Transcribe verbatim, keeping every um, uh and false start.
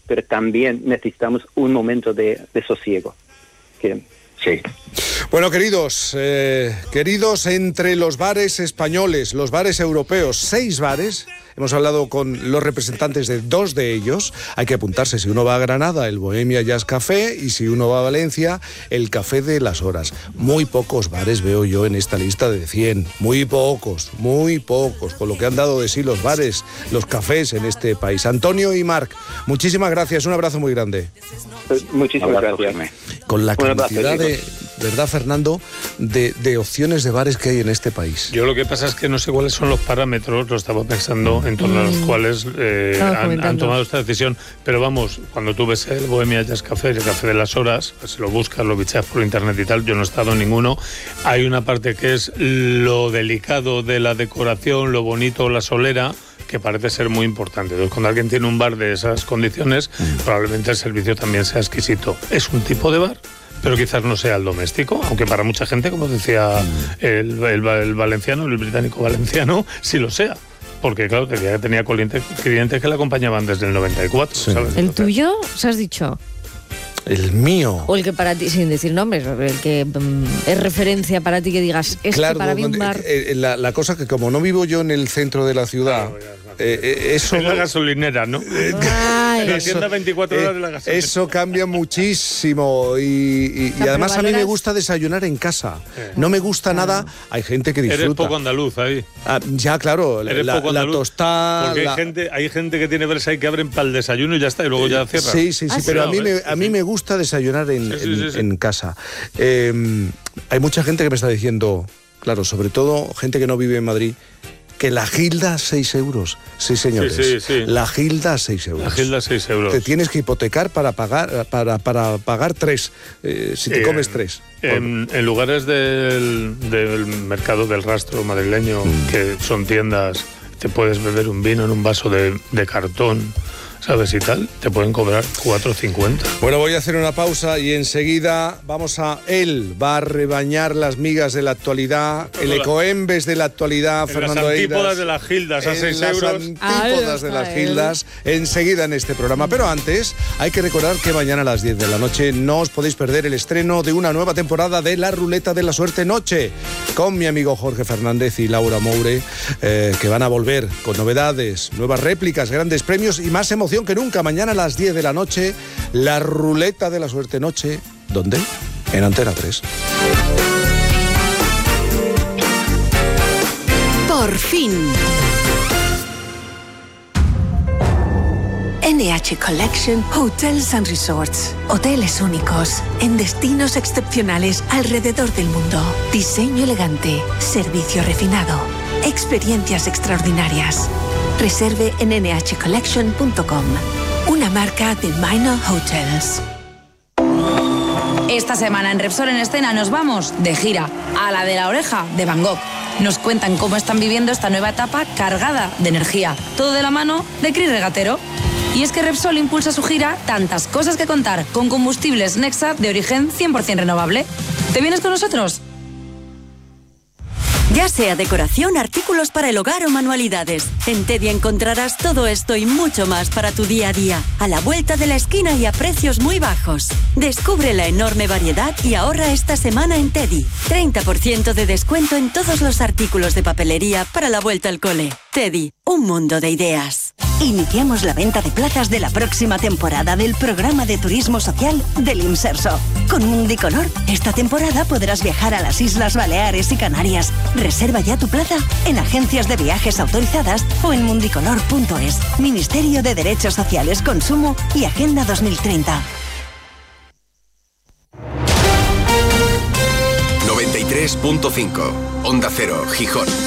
pero también necesitamos un momento de, de sosiego. Que, sí. Bueno, queridos, eh, queridos entre los bares españoles, los bares europeos, seis bares. Hemos hablado con los representantes de dos de ellos. Hay que apuntarse, si uno va a Granada, el Bohemia Jazz Café, y si uno va a Valencia, el Café de las Horas. Muy pocos bares veo yo en esta lista de cien. Muy pocos, muy pocos, con lo que han dado de sí los bares, los cafés en este país. Antonio y Marc, muchísimas gracias, un abrazo muy grande. Muchísimas gracias. Con la cantidad de, ¿verdad, Fernando?, de, de opciones de bares que hay en este país. Yo lo que pasa es que no sé cuáles son los parámetros, lo estaba pensando, en torno a los cuales eh, han, han tomado esta decisión. Pero vamos, cuando tú ves el Bohemia Jazz Café, el Café de las Horas, pues lo buscas, lo bicheas por internet y tal, yo no he estado en ninguno. Hay una parte que es lo delicado de la decoración, lo bonito, la solera, que parece ser muy importante. Entonces, cuando alguien tiene un bar de esas condiciones, mm. probablemente el servicio también sea exquisito. Es un tipo de bar, pero quizás no sea el doméstico, aunque para mucha gente, como decía mm. el, el, el valenciano, el británico valenciano, sí lo sea. Porque, claro, tenía, tenía clientes, clientes que le acompañaban desde el noventa y cuatro. Sí. ¿Sabes? ¿El tuyo? ¿Se has dicho? El mío. O el que para ti, sin decir nombres, el que um, es referencia para ti, que digas, este claro, para mí un bar... Eh, la, la cosa que como no vivo yo en el centro de la ciudad... Claro, ya, eh, eh, eso en la gasolinera, ¿no? Ay, en la tienda veinticuatro horas de la gasolinera. Eso cambia muchísimo. Y, y, y además a mí me gusta desayunar en casa. Eh. No me gusta claro. nada. Hay gente que disfruta. Eres poco andaluz ahí. Ah, ya, claro. Eres la, poco la andaluz, tostada... Porque la... hay, gente, hay gente que tiene versa y que abren para el desayuno y ya está, y luego ya cierran. Sí, sí, sí. Ah, pero sí. a mí, me, a mí me gusta desayunar en, sí, sí, sí, en, sí. en casa. Eh, hay mucha gente que me está diciendo, claro, sobre todo gente que no vive en Madrid, que la gilda seis euros. Sí, señores. Sí, sí, sí. La gilda seis euros. La gilda seis euros. Te tienes que hipotecar para pagar para, para pagar tres, eh, si te eh, comes tres. En, en lugares del, del mercado del rastro madrileño, mm. que son tiendas, te puedes beber un vino en un vaso de, de cartón, ¿sabes? Y tal, te pueden cobrar cuatro cincuenta. Bueno, voy a hacer una pausa y enseguida vamos a... Él va a rebañar las migas de la actualidad, el ecoembes de la actualidad, en Fernando las antípodas Eiras, de las gildas a seis las euros. antípodas de las gildas, enseguida en este programa. Pero antes, hay que recordar que mañana a las diez de la noche no os podéis perder el estreno de una nueva temporada de La Ruleta de la Suerte Noche, con mi amigo Jorge Fernández y Laura Moure, eh, que van a volver con novedades, nuevas réplicas, grandes premios y más emoción que nunca. Mañana a las diez de la noche, La Ruleta de la Suerte Noche. ¿Dónde? En Antena tres. Por fin. N H Collection Hotels and Resorts. Hoteles únicos, en destinos excepcionales alrededor del mundo. Diseño elegante, servicio refinado, experiencias extraordinarias. Reserve en ene hache collection punto com, una marca de Minor Hotels. Esta semana en Repsol en Escena nos vamos de gira a la de la oreja de Van Gogh. Nos cuentan cómo están viviendo esta nueva etapa cargada de energía. Todo de la mano de Cris Regatero. Y es que Repsol impulsa su gira Tantas cosas que contar con combustibles Nexa de origen cien por ciento renovable. ¿Te vienes con nosotros? Ya sea decoración, artículos para el hogar o manualidades, en Teddy encontrarás todo esto y mucho más para tu día a día, a la vuelta de la esquina y a precios muy bajos. Descubre la enorme variedad y ahorra esta semana en Teddy. treinta por ciento de descuento en todos los artículos de papelería para la vuelta al cole. Teddy, un mundo de ideas. Iniciamos la venta de plazas de la próxima temporada del programa de turismo social del Imserso. Con Mundicolor, esta temporada podrás viajar a las Islas Baleares y Canarias. Reserva ya tu plaza en agencias de viajes autorizadas o en mundicolor punto es. Ministerio de Derechos Sociales, Consumo y Agenda dos mil treinta. noventa y tres punto cinco Onda Cero, Gijón.